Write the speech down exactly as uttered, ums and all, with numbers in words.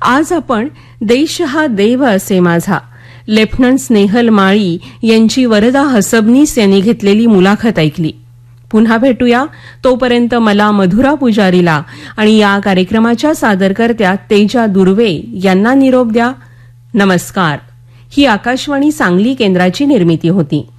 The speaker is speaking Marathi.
आज आपण देश हा देव असे माझा लेफ्टनंट स्नेहल माळी यांची वरदा हसबनीस यांनी घेतलेली मुलाखत ऐकली. पुन्हा भेटूया. तोपर्यंत मला मधुरा पुजारीला आणि या कार्यक्रमाच्या सादरकर्त्या तेजा दुर्वे यांना निरोप द्या. नमस्कार. ही आकाशवाणी सांगली केंद्राची निर्मिती होती.